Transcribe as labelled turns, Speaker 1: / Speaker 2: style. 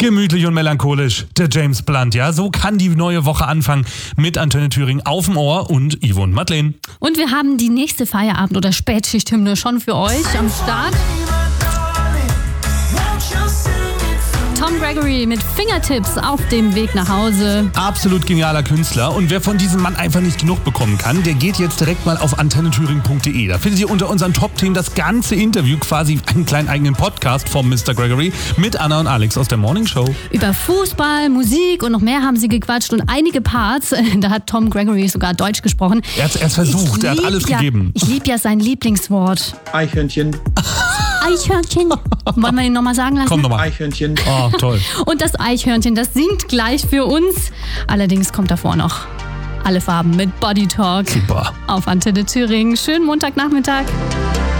Speaker 1: Gemütlich und melancholisch, der James Blunt, ja. So kann die neue Woche anfangen mit Antenne Thüringen auf dem Ohr und Ivo und Madeleine.
Speaker 2: Und wir haben die nächste Feierabend- oder Spätschichthymne schon für euch am Start. Tom Gregory mit Fingertips auf dem Weg nach Hause.
Speaker 1: Absolut genialer Künstler. Und wer von diesem Mann einfach nicht genug bekommen kann, der geht jetzt direkt mal auf antennethüringen.de. Da findet ihr unter unseren Top-Themen das ganze Interview, quasi einen kleinen eigenen Podcast vom Mr. Gregory mit Anna und Alex aus der Morning Show.
Speaker 2: Über Fußball, Musik und noch mehr haben sie gequatscht und einige Parts, da hat Tom Gregory sogar Deutsch gesprochen.
Speaker 1: Er hat es versucht, er hat alles gegeben.
Speaker 2: Ich liebe ja sein Lieblingswort.
Speaker 3: Eichhörnchen.
Speaker 2: Eichhörnchen. Wollen wir ihn nochmal sagen lassen?
Speaker 1: Komm nochmal.
Speaker 3: Eichhörnchen.
Speaker 1: Oh, toll.
Speaker 2: Und das Eichhörnchen, das singt gleich für uns. Allerdings kommt davor noch Alle Farben mit Body Talk.
Speaker 1: Super.
Speaker 2: Auf Antenne Thüringen. Schönen Montagnachmittag.